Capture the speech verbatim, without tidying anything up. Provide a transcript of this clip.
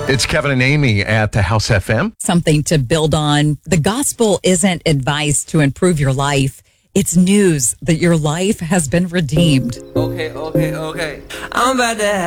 It's Kevin and Amy at the House F M. Something to build on. The gospel isn't advice to improve your life. It's news that your life has been redeemed. Okay, okay, okay. I'm about to